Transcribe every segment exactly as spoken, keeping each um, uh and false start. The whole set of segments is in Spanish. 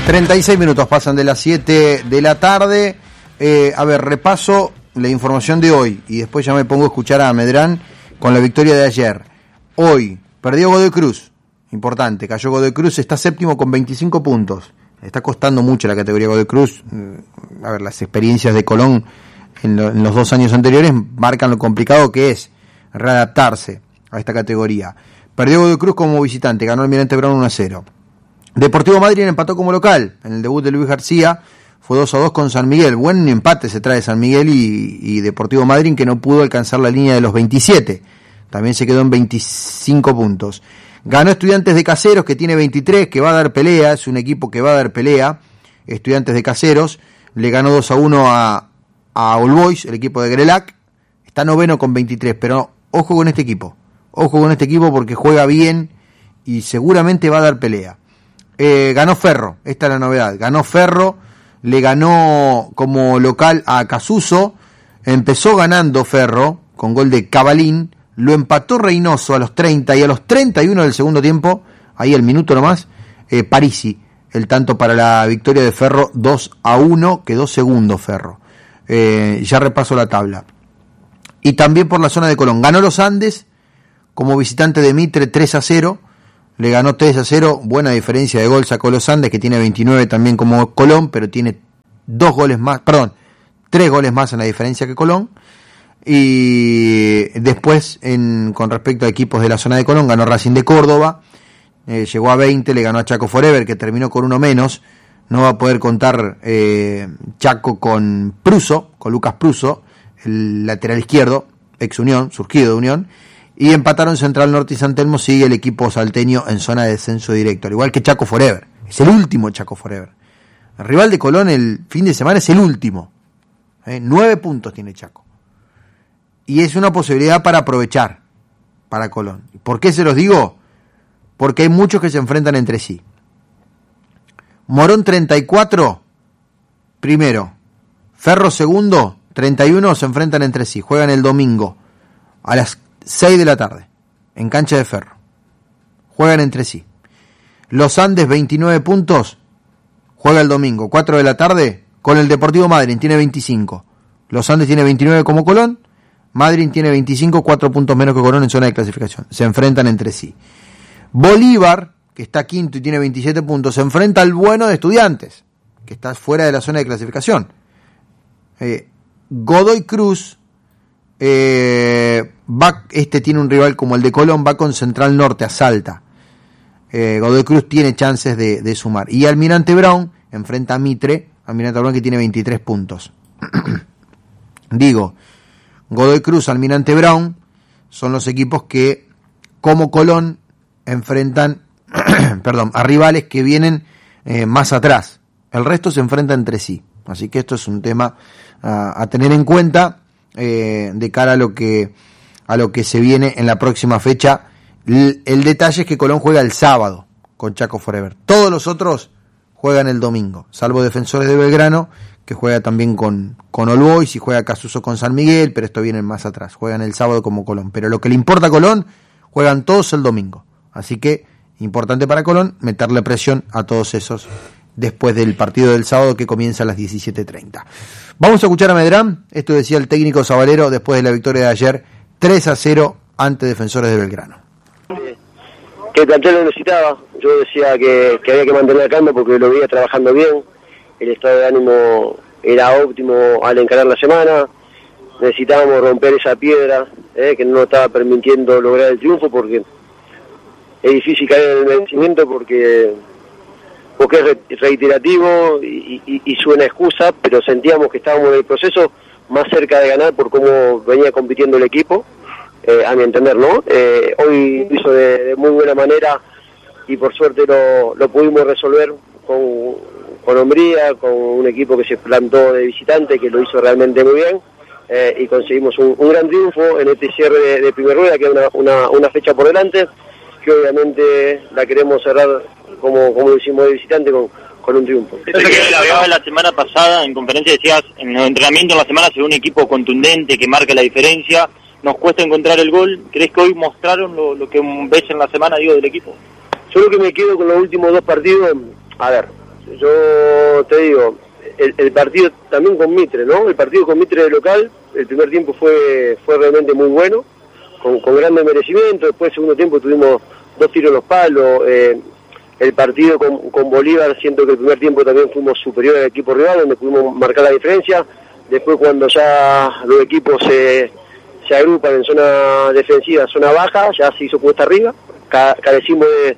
treinta y seis minutos pasan de las siete de la tarde. Eh, a ver, repaso la información de hoy y después ya me pongo a escuchar a Medrán con la victoria de ayer. Hoy perdió Godoy Cruz, importante, cayó Godoy Cruz, está séptimo con veinticinco puntos. Está costando mucho la categoría Godoy Cruz. A ver, las experiencias de Colón en, lo, en los dos años anteriores marcan lo complicado que es readaptarse a esta categoría. Perdió Godoy Cruz como visitante, ganó Almirante Brown uno a cero. Deportivo Madryn empató como local en el debut de Luis García, fue dos a dos con San Miguel. Buen empate se trae San Miguel y, y Deportivo Madryn, que no pudo alcanzar la línea de los veintisiete, también se quedó en veinticinco puntos. Ganó Estudiantes de Caseros, que tiene veintitrés, que va a dar pelea, es un equipo que va a dar pelea. Estudiantes de Caseros le ganó dos a uno a, a All Boys, el equipo de Grelac, está noveno con veintitrés, pero ojo con este equipo, ojo con este equipo porque juega bien y seguramente va a dar pelea. Eh, ganó Ferro, esta es la novedad, ganó Ferro, le ganó como local a Casuso, empezó ganando Ferro con gol de Cabalín, lo empató Reynoso a los treinta y a los treinta y uno del segundo tiempo, ahí el minuto nomás, eh, Parisi, el tanto para la victoria de Ferro, dos a uno, quedó segundo Ferro. Eh, ya repaso la tabla. Y también por la zona de Colón, ganó Los Andes como visitante de Mitre tres a cero, le ganó tres a cero, buena diferencia de gol sacó Los Andes, que tiene veintinueve también como Colón, pero tiene dos goles más, perdón, tres goles más en la diferencia que Colón. Y después, en, con respecto a equipos de la zona de Colón, ganó Racing de Córdoba, eh, llegó a veinte, le ganó a Chaco Forever, que terminó con uno menos, no va a poder contar eh, Chaco con Pruso, con Lucas Pruso, el lateral izquierdo, ex Unión, surgido de Unión, y empataron Central Norte y San Telmo, sigue el equipo salteño en zona de descenso directo, al igual que Chaco Forever, es el último Chaco Forever. El rival de Colón el fin de semana es el último, eh, nueve puntos tiene Chaco. Y es una posibilidad para aprovechar para Colón. ¿Por qué se los digo? Porque hay muchos que se enfrentan entre sí. Morón treinta y cuatro, primero. Ferro segundo, treinta y uno, se enfrentan entre sí. Juegan el domingo a las seis de la tarde en cancha de Ferro. Juegan entre sí. Los Andes, veintinueve puntos, juega el domingo, cuatro de la tarde, con el Deportivo Madryn, tiene veinticinco. Los Andes tiene veintinueve como Colón. Madryn tiene veinticinco, cuatro puntos menos que Colón en zona de clasificación. Se enfrentan entre sí. Bolívar, que está quinto y tiene veintisiete puntos, se enfrenta al bueno de Estudiantes, que está fuera de la zona de clasificación. Eh, Godoy Cruz, eh, va, este tiene un rival como el de Colón, va con Central Norte a Salta. Eh, Godoy Cruz tiene chances de, de sumar. Y Almirante Brown enfrenta a Mitre, Almirante Brown que tiene veintitrés puntos. Digo, Godoy Cruz, Almirante Brown son los equipos que, como Colón, enfrentan perdón, a rivales que vienen eh, más atrás. El resto se enfrenta entre sí. Así que esto es un tema a, a tener en cuenta eh, de cara a lo que a lo que se viene en la próxima fecha. El, el detalle es que Colón juega el sábado con Chaco Forever. Todos los otros juegan el domingo, salvo Defensores de Belgrano, que juega también con, con All Boys y juega Casuso con San Miguel, pero esto viene más atrás, juegan el sábado como Colón, pero lo que le importa a Colón, juegan todos el domingo, así que importante para Colón meterle presión a todos esos después del partido del sábado que comienza a las diecisiete treinta. Vamos a escuchar a Medrán, esto decía el técnico Zabalero después de la victoria de ayer, tres a cero ante Defensores de Belgrano. Que el plantel lo necesitaba, yo decía que, que había que mantener la calma porque lo veía trabajando bien, el estado de ánimo era óptimo al encarar la semana, necesitábamos romper esa piedra eh, que no nos estaba permitiendo lograr el triunfo, porque es difícil caer en el vencimiento porque, porque es reiterativo y, y, y suena excusa, pero sentíamos que estábamos en el proceso más cerca de ganar por cómo venía compitiendo el equipo, eh, a mi entender, ¿no? Eh, hoy lo hizo de, de muy buena manera y por suerte lo, lo pudimos resolver con con hombría, con un equipo que se plantó de visitante, que lo hizo realmente muy bien, eh, y conseguimos un, un gran triunfo en este cierre de, de primer rueda, que es una, una, una fecha por delante, que obviamente la queremos cerrar como, como lo hicimos de visitante, con, con un triunfo. Hablabas la semana pasada, en conferencia decías, en los entrenamientos de la semana se ve un equipo contundente, que marca la diferencia, nos cuesta encontrar el gol. ¿Crees que hoy mostraron lo, lo que ves en la semana, digo, del equipo? Yo creo que me quedo con los últimos dos partidos. A ver, yo te digo, el, el partido también con Mitre, ¿no? El partido con Mitre de local, el primer tiempo fue fue realmente muy bueno, con, con grande merecimiento. Después, el segundo tiempo, tuvimos dos tiros en los palos. Eh, el partido con, con Bolívar, siento que el primer tiempo también fuimos superiores al equipo rival, donde pudimos marcar la diferencia. Después, cuando ya los equipos se, se agrupan en zona defensiva, zona baja, ya se hizo cuesta arriba, carecimos de,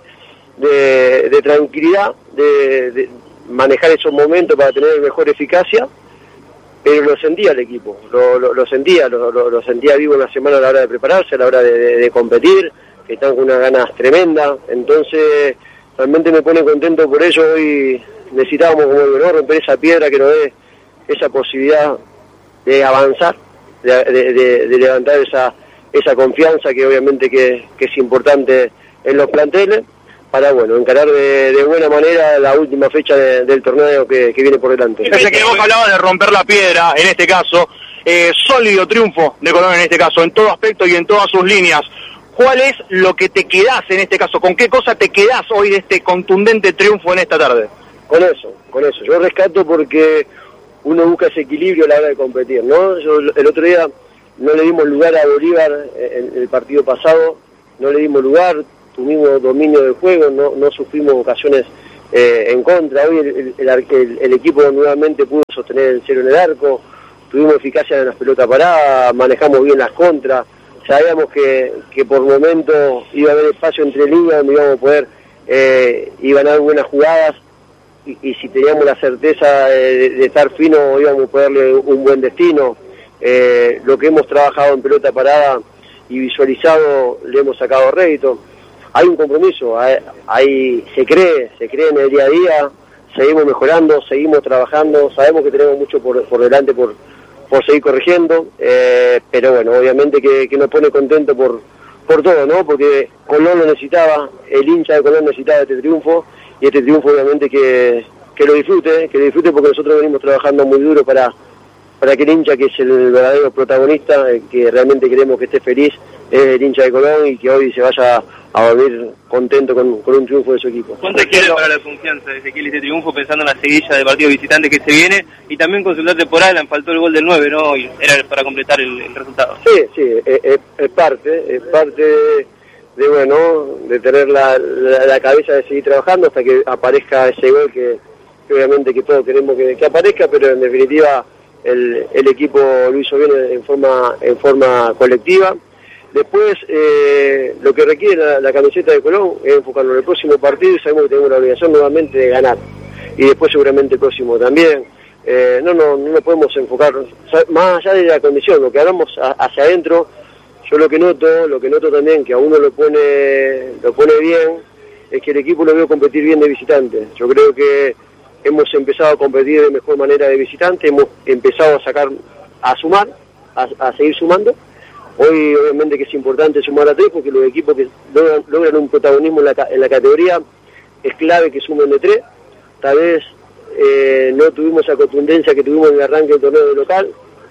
de, de tranquilidad, de, de manejar esos momentos para tener mejor eficacia, pero lo sentía el equipo, lo, lo, lo sentía, lo, lo, lo sentía vivo en la semana a la hora de prepararse, a la hora de, de, de competir, que están con unas ganas tremendas. Entonces realmente me pone contento por ello. Hoy necesitábamos, como digo, ¿no?, romper esa piedra que nos dé esa posibilidad de avanzar, de, de, de, de levantar esa esa confianza que obviamente que, que es importante en los planteles, para, bueno, encarar de, de buena manera la última fecha de, del torneo que, que viene por delante. Fíjate que vos hablabas de romper la piedra, en este caso, eh, sólido triunfo de Colón en este caso, en todo aspecto y en todas sus líneas. ¿Cuál es lo que te quedás en este caso? ¿Con qué cosa te quedás hoy de este contundente triunfo en esta tarde? Con eso, con eso. Yo rescato porque uno busca ese equilibrio a la hora de competir, ¿no? Yo, el otro día no le dimos lugar a Bolívar en el partido pasado, no le dimos lugar, tuvimos dominio del juego, no, no sufrimos ocasiones eh, en contra. Hoy el, el, el, el equipo nuevamente pudo sostener el cero en el arco, tuvimos eficacia en las pelotas paradas, manejamos bien las contras, sabíamos que, que por momentos iba a haber espacio entre líneas donde íbamos a poder eh, iban a dar buenas jugadas, y, y si teníamos la certeza de, de estar fino íbamos a poderle un buen destino. Eh, lo que hemos trabajado en pelota parada y visualizado le hemos sacado rédito. Hay un compromiso, hay, hay, se cree, se cree en el día a día, seguimos mejorando, seguimos trabajando, sabemos que tenemos mucho por, por delante por, por seguir corrigiendo, eh, pero bueno, obviamente que, que nos pone contento por, por todo, ¿no? Porque Colón lo necesitaba, el hincha de Colón necesitaba este triunfo, y este triunfo obviamente que, que lo disfrute, que lo disfrute porque nosotros venimos trabajando muy duro para, para que el hincha, que es el verdadero protagonista, eh, que realmente queremos que esté feliz, es el hincha de Colón, y que hoy se vaya a dormir contento con, con un triunfo de su equipo. ¿Cuánto quiere para la confianza de Ezequiel este triunfo, pensando en la seguilla de partido visitante que se viene? Y también consultarte por Alan, faltó el gol del nueve, ¿no? Y era para completar el, el resultado. Sí, sí, es, es, es parte, es parte de, de, bueno, de tener la, la, la cabeza de seguir trabajando hasta que aparezca ese gol que, que obviamente que todos queremos que, que aparezca, pero en definitiva el, el equipo lo hizo bien en forma, en forma colectiva. Después, eh, lo que requiere la, la camiseta de Colón es enfocarnos en el próximo partido, y sabemos que tenemos la obligación nuevamente de ganar. Y después seguramente el próximo también. Eh, no, no, no nos podemos enfocar, más allá de la condición, lo que hagamos a, hacia adentro. Yo lo que noto, lo que noto también, que a uno lo pone, lo pone bien, es que el equipo lo veo competir bien de visitante. Yo creo que hemos empezado a competir de mejor manera de visitante, hemos empezado a sacar, a sumar, a, a seguir sumando. Hoy obviamente que es importante sumar a tres, porque los equipos que logran, logran un protagonismo en la, en la categoría es clave que sumen de tres. Tal vez eh, no tuvimos esa contundencia que tuvimos en el arranque del torneo de local.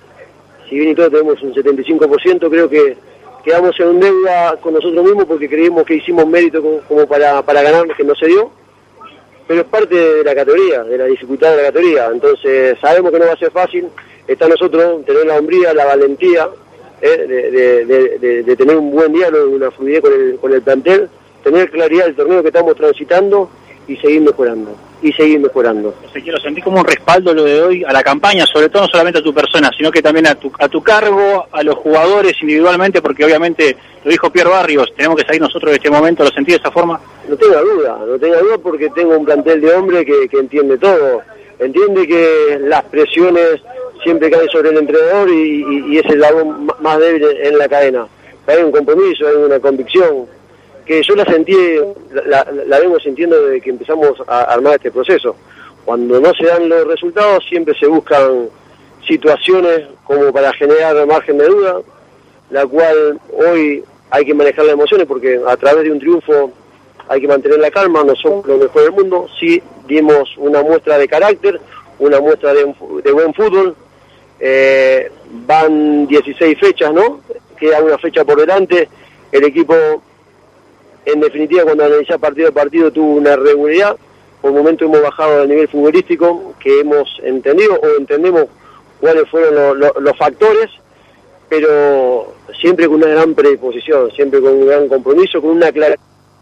Si bien y todo tenemos un setenta y cinco por ciento, creo que quedamos en deuda con nosotros mismos porque creímos que hicimos mérito como, como para, para ganar, que no se dio. Pero es parte de la categoría, de la dificultad de la categoría. Entonces sabemos que no va a ser fácil. Está a nosotros tener la hombría, la valentía, Eh, de, de, de, de, de tener un buen diálogo, una fluidez con el, con el plantel, tener claridad del torneo que estamos transitando y seguir mejorando, y seguir mejorando. Quiero sentir como un respaldo lo de hoy a la campaña, sobre todo no solamente a tu persona, sino que también a tu, a tu cargo, a los jugadores individualmente, porque obviamente, lo dijo Pierre Barrios, tenemos que salir nosotros de este momento. ¿Lo sentí de esa forma? No tenga duda, no tenga duda, porque tengo un plantel de hombres que, que entiende todo, entiende que las presiones siempre cae sobre el entrenador y, y, y es el lado más débil en la cadena. Hay un compromiso, hay una convicción, que yo la sentí, la, la vengo sintiendo desde que empezamos a armar este proceso. Cuando no se dan los resultados, siempre se buscan situaciones como para generar margen de duda, la cual hoy hay que manejar las emociones, porque a través de un triunfo hay que mantener la calma, no somos los mejores del mundo, sí dimos una muestra de carácter, una muestra de, de buen fútbol. Eh, van dieciséis fechas, ¿no? Queda una fecha por delante. El equipo, en definitiva, cuando analiza partido a partido, tuvo una regularidad, por momentos hemos bajado a nivel futbolístico, que hemos entendido o entendemos cuáles fueron lo, lo, los factores, pero siempre con una gran predisposición, siempre con un gran compromiso, con una clara...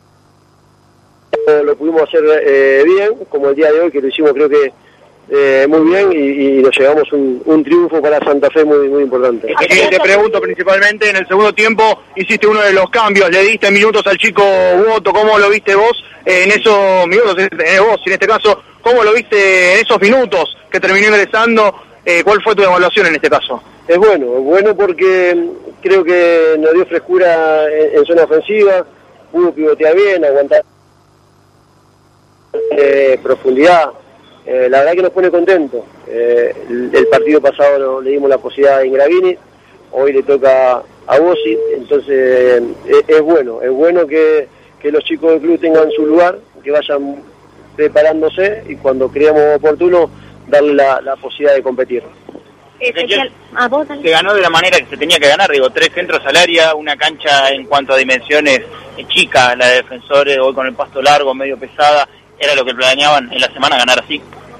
Lo pudimos hacer eh, bien, como el día de hoy, que lo hicimos creo que eh, muy bien, y, y nos llevamos un, un triunfo para Santa Fe muy muy importante. Eh, te pregunto principalmente, en el segundo tiempo hiciste uno de los cambios, le diste minutos al chico Woto, ¿cómo lo viste vos eh, en esos minutos, eh, vos en este caso, cómo lo viste en esos minutos que terminó ingresando? Eh, ¿Cuál fue tu evaluación en este caso? Es bueno, es bueno porque creo que nos dio frescura en, en zona ofensiva, pudo pivotear bien, aguantar eh, profundidad. Eh, la verdad que nos pone contentos. Eh, el, el partido pasado no, le dimos la posibilidad a Ingravini, hoy le toca a Bossi, entonces eh, es, es bueno, es bueno que, que los chicos del club tengan su lugar, que vayan preparándose y cuando creamos oportuno darle la, la posibilidad de competir. Ezequiel, ¿a vos, se ganó de la manera que se tenía que ganar, digo, tres centros al área, una cancha en cuanto a dimensiones eh, chica, la de Defensores, hoy con el pasto largo, medio pesada, ¿era lo que planeaban en la semana ganar así?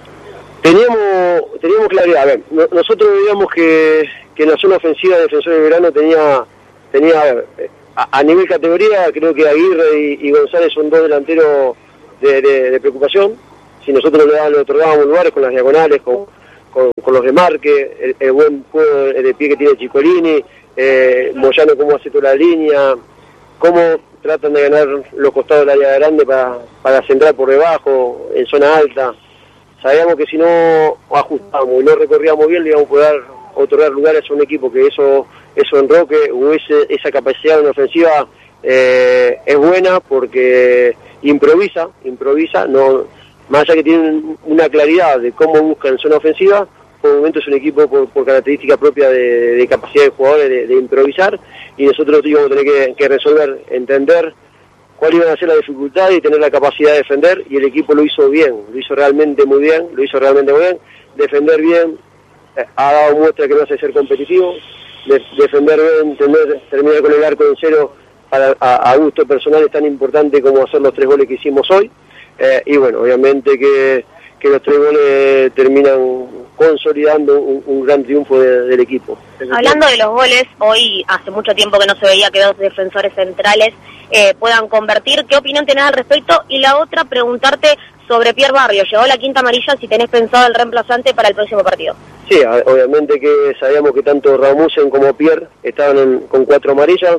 Teníamos teníamos claridad, a ver, no, nosotros veíamos que, que en la zona ofensiva de Defensores de Belgrano tenía, tenía a, ver, a, a nivel categoría, creo que Aguirre y, y González son dos delanteros de, de, de preocupación. Si nosotros le, le otorgábamos lugares con las diagonales, con, con, con los remarques, el, el buen juego de pie que tiene Chicolini, eh, Moyano cómo hace toda la línea, cómo tratan de ganar los costados del área grande para, para centrar por debajo, en zona alta. Sabíamos que si no ajustamos y no recorríamos bien, le íbamos a poder otorgar lugares a un equipo que eso, eso en Roque, o ese, esa capacidad en ofensiva eh, es buena porque improvisa, improvisa, no... Más allá que tienen una claridad de cómo buscan en zona ofensiva, por el momento es un equipo por, por característica propia de, de capacidad de jugadores de, de improvisar, y nosotros íbamos a tener que, que resolver, entender cuál iban a ser las dificultades y tener la capacidad de defender, y el equipo lo hizo bien, lo hizo realmente muy bien, lo hizo realmente muy bien, defender bien, eh, ha dado muestra que no hace ser competitivo, de, defender bien, tener, terminar con el arco en cero para, a, a gusto personal es tan importante como hacer los tres goles que hicimos hoy. Eh, y bueno, obviamente que, que los tres goles terminan consolidando un, un gran triunfo de, del equipo. Hablando de los goles, hoy hace mucho tiempo que no se veía que dos defensores centrales eh, puedan convertir. ¿Qué opinión tenés al respecto? Y la otra, preguntarte sobre Pierre Barrio. Llegó la quinta amarilla, si tenés pensado el reemplazante para el próximo partido. Sí, obviamente que sabíamos que tanto Ramusen como Pierre estaban en, con cuatro amarillas,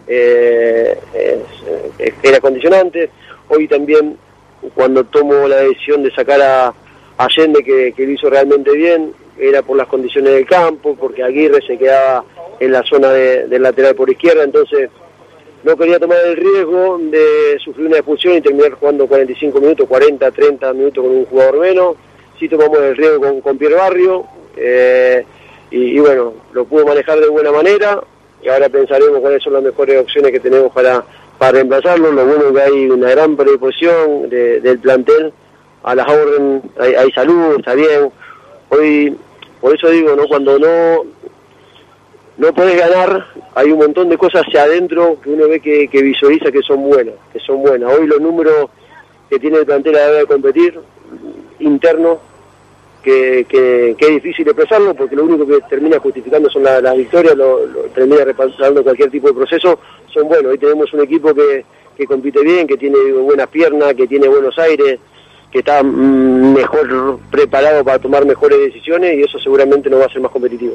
eh, eh, era condicionante. Hoy también, cuando tomo la decisión de sacar a Allende, que, que lo hizo realmente bien, era por las condiciones del campo, porque Aguirre se quedaba en la zona de, del lateral por izquierda, entonces no quería tomar el riesgo de sufrir una expulsión y terminar jugando cuarenta y cinco minutos, cuarenta, treinta minutos con un jugador menos. Sí tomamos el riesgo con, con Pierre Barrio, eh, y, y bueno, lo pudo manejar de buena manera, y ahora pensaremos cuáles son las mejores opciones que tenemos para para reemplazarlo. Lo bueno es que hay una gran predisposición de, del plantel a las órdenes, hay, hay salud, está bien. Hoy, por eso digo, no cuando no no podés ganar, hay un montón de cosas hacia adentro que uno ve que, que visualiza que son buenas, que son buenas. Hoy los números que tiene el plantel a la hora de competir, internos, que, que, que es difícil expresarlo, porque lo único que termina justificando son las la victorias, lo, lo termina repasando cualquier tipo de proceso, son buenos. Hoy tenemos un equipo que, que compite bien, que tiene buenas piernas, que tiene buenos aires, que está mm, mejor preparado para tomar mejores decisiones, y eso seguramente nos va a hacer más competitivo.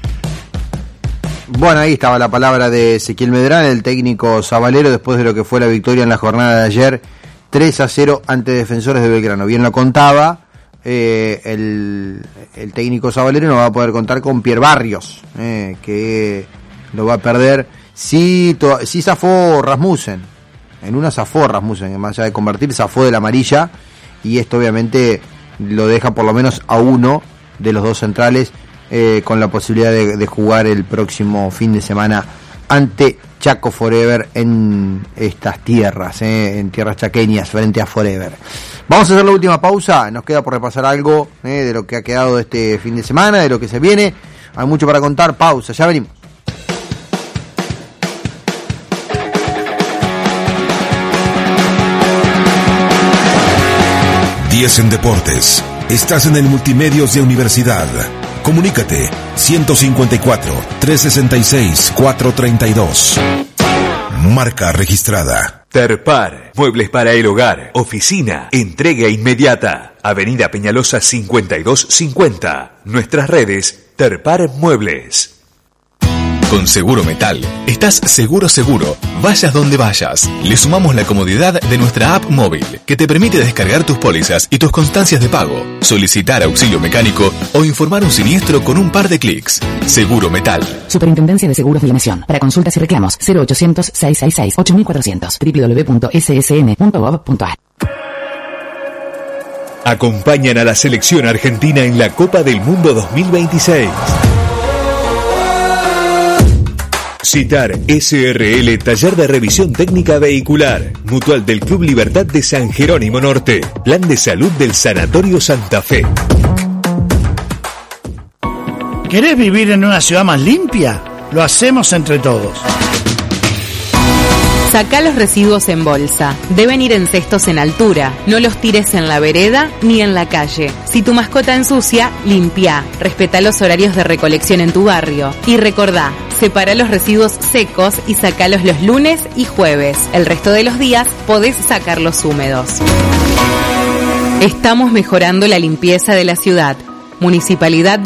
Bueno, ahí estaba la palabra de Ezequiel Medrán, el técnico sabalero, después de lo que fue la victoria en la jornada de ayer, tres a cero ante Defensores de Belgrano. Bien lo contaba, eh, el, el técnico sabalero no va a poder contar con Pierre Barrios, eh, que lo va a perder. Sí, to, sí zafó Rasmussen, en una zafó Rasmussen, más allá de convertir, zafó de la amarilla, y esto obviamente lo deja por lo menos a uno de los dos centrales eh, con la posibilidad de, de jugar el próximo fin de semana ante Chaco Forever en estas tierras, eh, en tierras chaqueñas, frente a Forever. Vamos a hacer la última pausa, nos queda por repasar algo eh, de lo que ha quedado de este fin de semana, de lo que se viene. Hay mucho para contar, pausa, ya venimos. diez en deportes. Estás en el Multimedios de Universidad. Comunícate ciento cincuenta y cuatro, trescientos sesenta y seis, cuatrocientos treinta y dos. Marca registrada. Terpar, muebles para el hogar, oficina, entrega inmediata. Avenida Peñalosa cincuenta y dos cincuenta. Nuestras redes, Terpar Muebles. Con Seguro Metal, estás seguro seguro, vayas donde vayas. Le sumamos la comodidad de nuestra app móvil, que te permite descargar tus pólizas y tus constancias de pago, solicitar auxilio mecánico o informar un siniestro con un par de clics. Seguro Metal. Superintendencia de Seguros de la Nación. Para consultas y reclamos, cero ochocientos, seiscientos sesenta y seis, ocho mil cuatrocientos, doble u doble u doble u punto ese ese ene punto gov punto a r. Acompañan a la selección argentina en la Copa del Mundo dos mil veintiséis. Citar S R L, Taller de Revisión Técnica Vehicular, Mutual del Club Libertad de San Jerónimo Norte, Plan de Salud del Sanatorio Santa Fe. ¿Querés vivir en una ciudad más limpia? Lo hacemos entre todos. Sacá los residuos en bolsa. Deben ir en cestos en altura. No los tires en la vereda ni en la calle. Si tu mascota ensucia, limpia. Respetá los horarios de recolección en tu barrio. Y recordá, separa los residuos secos y sacalos los lunes y jueves. El resto de los días podés sacarlos húmedos. Estamos mejorando la limpieza de la ciudad. Municipalidad de